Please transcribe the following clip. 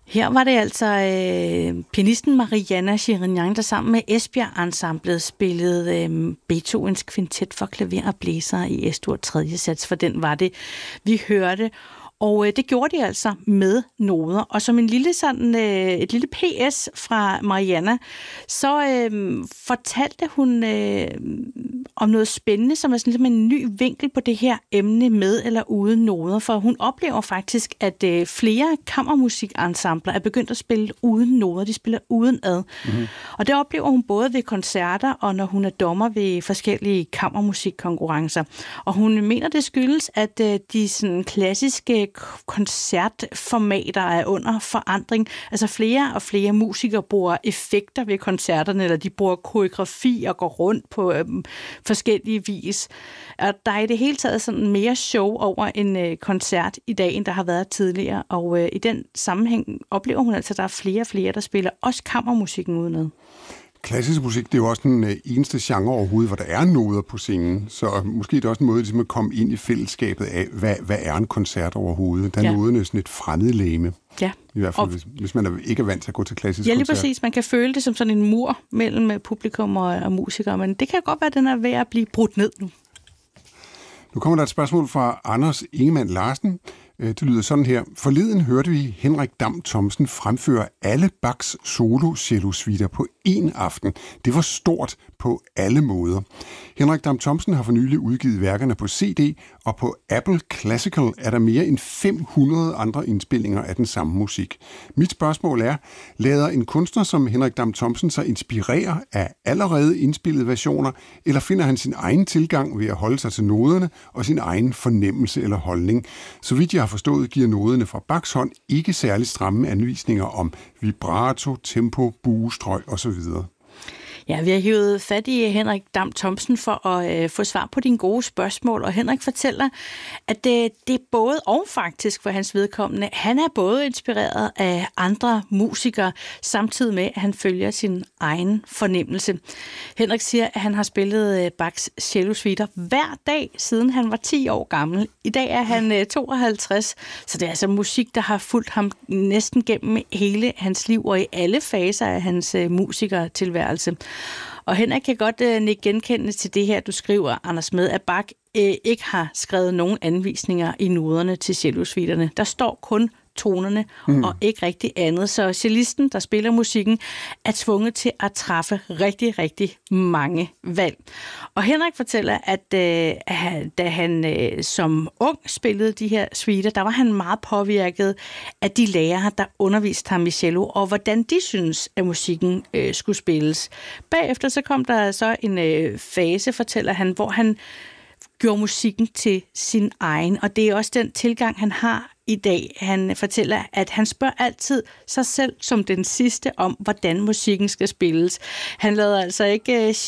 Her var det altså pianisten Marianna Shirinyan, der sammen med Esbjerg-ensemblet spillede Beethovens kvintet for klaver og blæser i S-dur 3. sats, for den var det, vi hørte. Og det gjorde de altså med noder. Og som en lille sådan, et lille PS fra Marianna, så fortalte hun om noget spændende, som er sådan lidt en ny vinkel på det her emne med eller uden noder. For hun oplever faktisk, at flere kammermusikensembler er begyndt at spille uden noder. De spiller uden ad. Mm-hmm. Og det oplever hun både ved koncerter og når hun er dommer ved forskellige kammermusikkonkurrencer. Og hun mener, det skyldes, at de sådan klassiske koncertformater er under forandring. Altså flere og flere musikere bruger effekter ved koncerterne, eller de bruger koreografi og går rundt på forskellige vis. Og der er i det hele taget sådan mere show over en koncert i dag, end der har været tidligere. Og i den sammenhæng oplever hun altså, at der er flere og flere, der spiller også kammermusikken udenad. Klassisk musik, det er jo også den eneste genre overhovedet, hvor der er noder på scenen. Så måske er det også en måde ligesom at komme ind i fællesskabet af, hvad er en koncert overhovedet. Der er noderne sådan et fremmedlegeme. Ja. I hvert fald, hvis man ikke er vant til at gå til klassisk koncert. Ja, lige præcis. Man kan føle det som sådan en mur mellem publikum og musikere, men det kan godt være, at den er ved at blive brudt ned nu. Nu kommer der et spørgsmål fra Anders Ingemann Larsen. Det lyder sådan her. Forleden hørte vi Henrik Dam Thomsen fremføre alle Bachs solo-cello-suiter på én aften. Det var stort på alle måder. Henrik Dam Thomsen har for nylig udgivet værkerne på CD, og på Apple Classical er der mere end 500 andre indspillinger af den samme musik. Mit spørgsmål er, lader en kunstner som Henrik Dam Thomsen sig inspirere af allerede indspillede versioner, eller finder han sin egen tilgang ved at holde sig til noderne og sin egen fornemmelse eller holdning? Så vidt jeg har forstået, giver noderne fra Bachs hånd ikke særlig stramme anvisninger om vibrato, tempo, buestrøg osv. Ja, vi har hivet fat i Henrik Dam Thomsen for at få svar på dine gode spørgsmål, og Henrik fortæller, at det er både og faktisk for hans vedkommende. Han er både inspireret af andre musikere, samtidig med, at han følger sin egen fornemmelse. Henrik siger, at han har spillet Bachs cello-suiter hver dag, siden han var 10 år gammel. I dag er han 52, så det er altså musik, der har fulgt ham næsten gennem hele hans liv og i alle faser af hans musikertilværelse. Og Henrik kan godt nikke genkendende til det her, du skriver, Anders, med, at Bach ikke har skrevet nogen anvisninger i noderne til cellosuiterne. Der står kun tonerne og ikke rigtig andet. Så cellisten, der spiller musikken, er tvunget til at træffe rigtig, rigtig mange valg. Og Henrik fortæller, at da han som ung spillede de her suiter, der var han meget påvirket af de lærere, der underviste ham i cello, og hvordan de synes, at musikken skulle spilles. Bagefter så kom der så en fase, fortæller han, hvor han gjorde musikken til sin egen, og det er også den tilgang, han har i dag. Han fortæller, at han spørger altid sig selv som den sidste om, hvordan musikken skal spilles. Han lader altså ikke